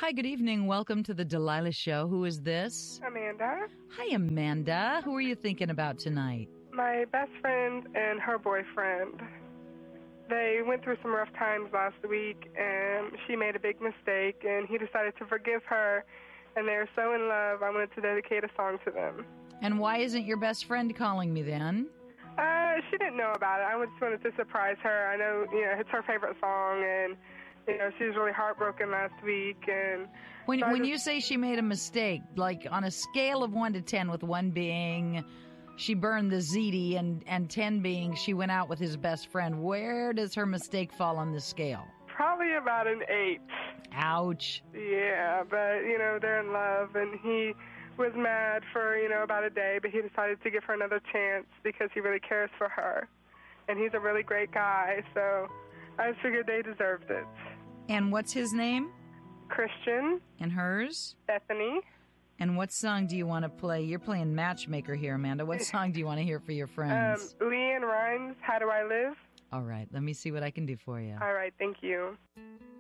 Hi, good evening. Welcome to the Delilah Show. Who is this? Amanda. Hi, Amanda. Who are you thinking about tonight? My best friend and her boyfriend. They went through some rough times last week, and she made a big mistake, and he decided to forgive her, and they're so in love, I wanted to dedicate a song to them. And why isn't your best friend calling me then? She didn't know about it. I just wanted to surprise her. I know, it's her favorite song, and, she was really heartbroken last week, and... When you say she made a mistake, like on a scale of 1 to 10, with 1 being she burned the ziti and 10 being she went out with his best friend, where does her mistake fall on the scale? Probably about an 8. Ouch. Yeah, but, they're in love, and he was mad for, about a day, but he decided to give her another chance because he really cares for her. And he's a really great guy, so I just figured they deserved it. And what's his name? Christian. And hers? Bethany. And what song do you want to play? You're playing matchmaker here, Amanda. What song do you want to hear for your friends? LeAnn Rimes, How Do I Live? All right, let me see what I can do for you. All right, thank you.